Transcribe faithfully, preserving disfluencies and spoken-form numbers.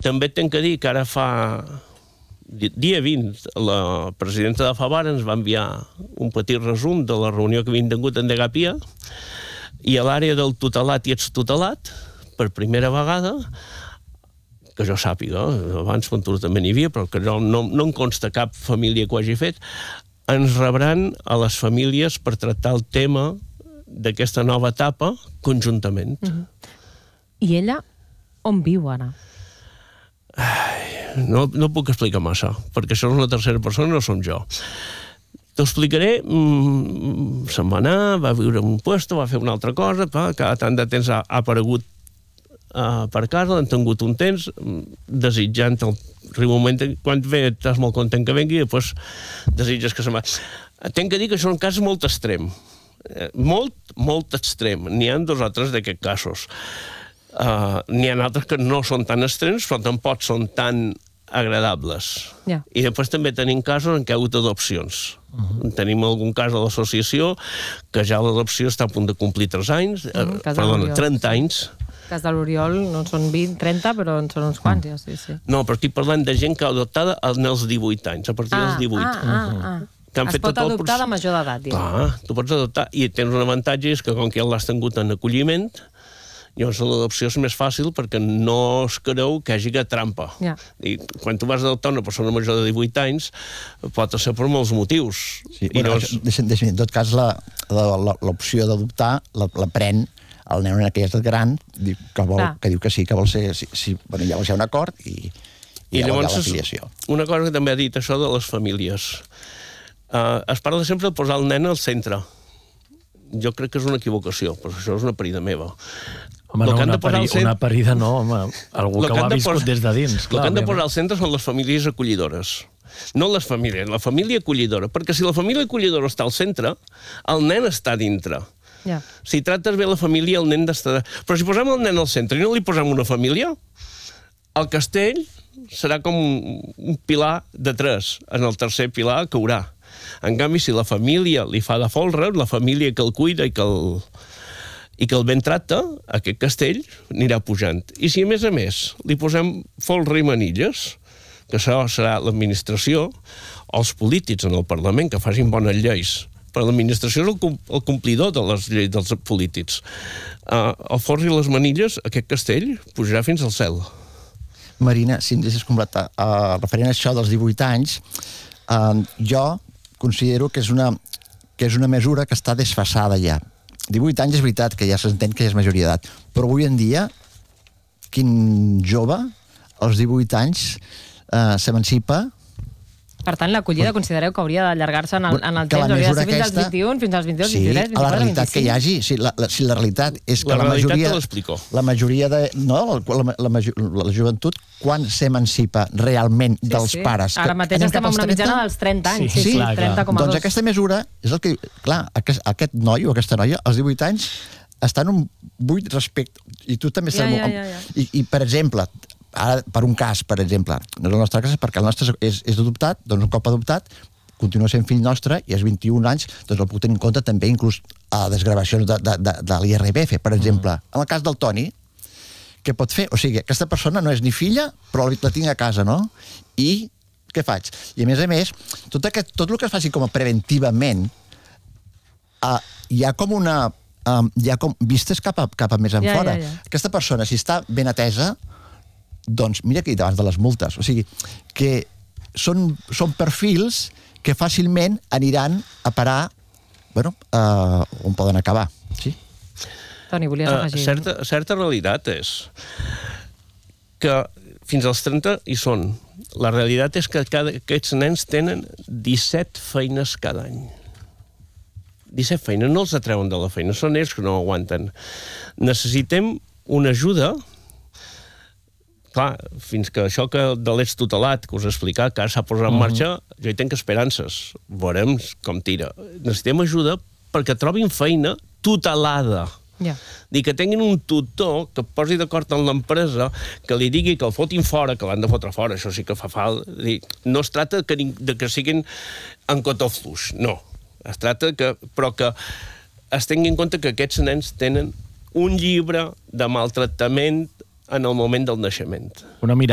també tinc que dir que ara fa dia vint, la presidenta de Favara ens va enviar un petit resum de la reunió que havien tingut en Degapia, i a l'àrea del tutelat i extutelat, per primera vegada, que jo sàpiga, abans Fontura també n'hi havia, però que no, no, no em consta cap família que ho hagi fet, ens rebran a les famílies per tractar el tema d'aquesta nova etapa conjuntament. Mm-hmm. I ella on viu ara? Ai, no, no puc explicar massa, perquè això és una tercera persona, no som jo. T'ho explicaré, mm, se'n va anar, va viure en un puesto, va fer una altra cosa, clar, cada tant de temps ha, ha aparegut uh, per casa, l'han tingut un temps, desitjant el riu moment, quan ve estàs molt content que vengui, i després desitges que se'n va. Tenc que dir que això és un cas molt extrem, molt, molt extrem. N'hi ha dos o tres d'aquests casos. Uh, n'hi ha altres que no són tan extrems, però tampoc són tan agradables. Yeah. I després també tenim casos en què hi ha hagut adopcions. Uh-huh. Tenim algun cas de l'associació que ja l'adopció està a punt de complir tres anys, uh-huh. eh, perdona, trenta anys. El cas de l'Oriol no són vint, trenta, però en són uns quants, ja, sí, sí. No, però estic parlant de gent que ha adoptada als divuit anys, a partir ah, dels divuit. Ah, ah, ah. Que han es fet pot tot adoptar el... de major d'edat, ja. Clar, tu pots adoptar, i tens un avantatge, és que com que ja l'has tingut en acolliment, llavors l'adopció és més fàcil perquè no es creu que hi hagi trampa. Yeah. I quan tu vas adoptar una persona major de divuit anys, pot ser per molts motius. Sí, I bueno, llavors... deixa, deixa, en tot cas, l'opció d'adoptar la, la pren el nen en aquella estat gran, que, vol, que diu que sí, que vol ser... Si, si, bueno, ja vol ser un acord i, i, I llavors hi ha la filiació. Una cosa que també ha dit això de les famílies. Uh, es parla sempre de posar el nen al centre. Jo crec que és una equivocació, però això és una parida meva. Home, no, una, peri, centre... una parida no, home, algú que, que ho ha viscut posar... des de dins. Clar, el que han de posar al centre són les famílies acollidores. No les famílies, la família acollidora. Perquè si la família acollidora està al centre, el nen està dintre. Yeah. Si trates bé la família, el nen està... Però si posem el nen al centre i no li posem una família, el castell serà com un pilar de tres. En el tercer pilar caurà. En canvi, si la família li fa de folre, la família que el cuida i que el, i que el ben tracta, aquest castell anirà pujant. I si, a més a més, li posem folre i manilles, que això serà l'administració, o els polítics en el Parlament, que facin bones lleis, però l'administració és el, el complidor de les lleis dels polítics. Uh, el folre i les manilles, aquest castell pujarà fins al cel. Marina, si ens deixes completar, uh, referent a això dels divuit anys, uh, jo considero que és una que és una mesura que està desfasada ja. divuit anys és veritat que ja s'entén que ja és majoria d'edat, però avui en dia quin jove als divuit anys eh, s'emancipa. Per tant, l'acollida bueno, considereu que hauria d'allargar-se en el, en el temps, hauria de ser fins als vint-i-un, fins als vint-i-dos, sí, vint-i-tres, vint-i-quatre, a la realitat vint-i-cinc. Que hi hagi, si la, la, si la realitat és que la, la, la majoria... La majoria de... No, la, la, la, la joventut, quan s'emancipa realment sí, dels sí. pares? Ara mateix estem en una mitjana dels trenta anys. Sí, sí, sí clar, trenta coma dos. Doncs aquesta mesura és el que... Clar, aquest, aquest noi o aquesta noia, als divuit anys, està en un buit respecte... I tu també estàs... Ja, ja, ja, ja. I, I, per exemple... Ara, per un cas, per exemple, no és el nostre cas, perquè el nostre és, és adoptat, doncs un cop adoptat, continua sent fill nostre, i als vint-i-un anys, doncs el puc tenir en compte també inclús a desgravacions de, de, de, de l'I R P F, per exemple. Mm. En el cas del Toni, què pot fer? O sigui, aquesta persona no és ni filla, però la tinc a casa, no? I què faig? I a més a més, tot, aquest, tot el que es faci com a preventivament, uh, hi ha com una... Uh, hi ha com vistes cap a, cap a més en ja, fora. Ja, ja. Aquesta persona, si està ben atesa, doncs mira que he dit abans de les multes. O sigui, que són, són perfils que fàcilment aniran a parar, bueno, uh, on poden acabar. Sí? Toni, volies afegir? Uh, certa, certa realitat és que fins als trenta hi són. La realitat és que cada, aquests nens tenen disset feines cada any. disset feines, no els atreuen de la feina, són ells que no aguanten. Necessitem una ajuda. Clar, fins que això que de l'ets tutelat, que us he explicat, que ara s'ha posat en marxa, uh-huh. jo hi tenc esperances. Veurem com tira. Necessitem ajuda perquè trobin feina tutelada. Yeah. Dir que tinguin un tutor que posi d'acord amb l'empresa, que li digui que el fotin fora, que l'han de fotre fora, això sí que fa falta. No es tracta que, de que siguin en cotó fluix, no. Es tracta que, però que es tingui en compte que aquests nens tenen un llibre de maltractament en el moment del naixement. Una mirada